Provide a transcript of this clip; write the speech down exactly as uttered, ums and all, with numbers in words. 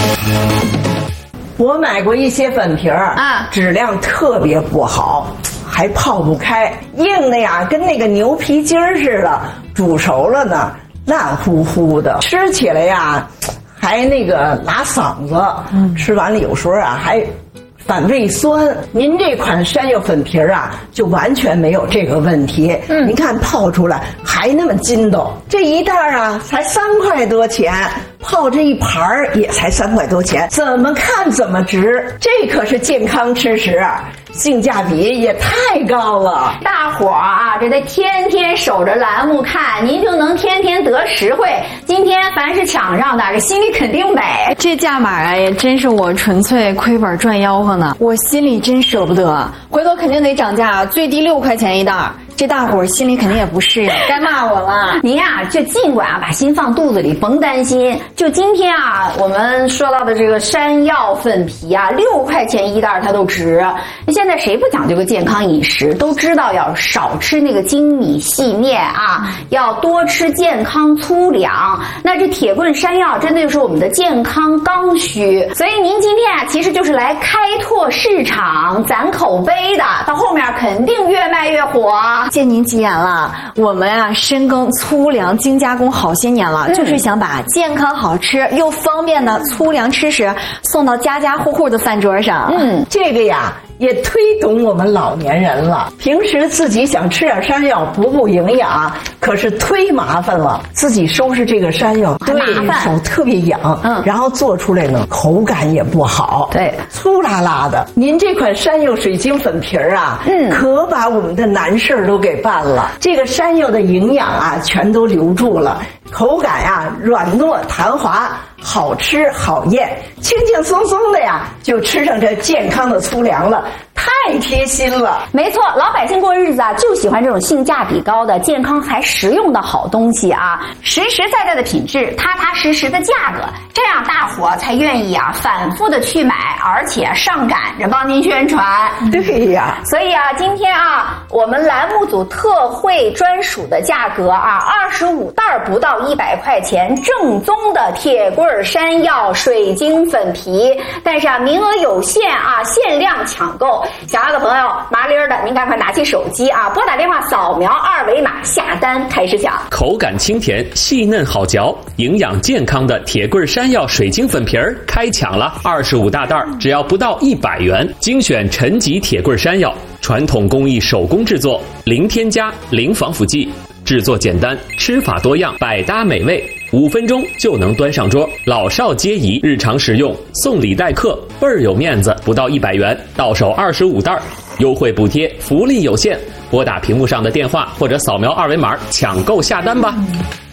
我买过一些粉皮儿啊，质量特别不好，还泡不开，硬的呀，跟那个牛皮筋儿似的。煮熟了呢，烂乎乎的，吃起来呀，还那个拉嗓子。嗯，吃完了有时候啊还反胃酸。您这款山药粉皮儿啊，就完全没有这个问题。嗯，您看泡出来还那么筋道，这一袋啊才三块多钱。泡这一盘儿也才三块多钱，怎么看怎么值。这可是健康吃食，性价比也太高了。 大伙儿啊，这得天天守着栏目看，您就能天天得实惠。今天凡是抢上的，这心里肯定美。 这价码啊，也真是我纯粹亏本赚吆喝呢。我心里真舍不得，回头肯定得涨价，最低六块钱一袋。这大伙儿心里肯定也不适应，该骂我了。 您呀、啊，就尽管啊把心放肚子里，甭担心。就今天啊，我们说到的这个山药粉皮啊，六块钱一袋它都值。现在谁不讲究个健康饮食？都知道要少吃那个精米细面啊，要多吃健康粗粮。那这铁棍山药真的就是我们的健康刚需。所以您今天啊，其实就是来开拓市场、攒口碑的，到后面肯定越卖越火。 谢您吉言了，我们啊深耕粗粮精加工好些年了、嗯，就是想把健康好吃又方便的粗粮吃食送到家家户户的饭桌上。 嗯，这个呀也推动我们老年人了。平时自己想吃点山药补补营养，可是忒麻烦了。自己收拾这个山药，对手特别痒，嗯，然后做出来呢口感也不好，对，粗拉拉的。您这款山药水晶粉皮儿啊，嗯，可把我们的难事儿都给办了。这个山药的营养啊，全都留住了，口感呀软糯弹滑。好吃好咽，轻轻松松的呀，就吃上这健康的粗粮了，太贴心了。 没错，老百姓过日子啊，就喜欢这种性价比高的、健康还实用的好东西啊，实实在在的品质，踏踏实实的价格，这样大伙才愿意啊，反复的去买，而且上赶着帮您宣传。 对呀， 所以啊，今天啊，我们栏目组特惠专属的价格啊，二十五袋不到一百块钱，正宗的铁棍山药水晶粉皮，但是啊，名额有限啊，限量抢购。想要的朋友，麻利儿的，您赶快拿起手机啊，拨打电话扫描二维码下单开始抢。 口感清甜，细嫩好嚼，营养健康的铁棍山药水晶粉皮儿开抢了，二十五大袋，只要不到一百元，精选陈级铁棍山药，传统工艺手工制作，零添加，零防腐剂。制作简单，吃法多样，百搭美味，五分钟就能端上桌，老少皆宜，日常食用，送礼待客，倍儿有面子，不到一百元，到手二十五袋，优惠补贴，福利有限，拨打屏幕上的电话或者扫描二维码抢购下单吧。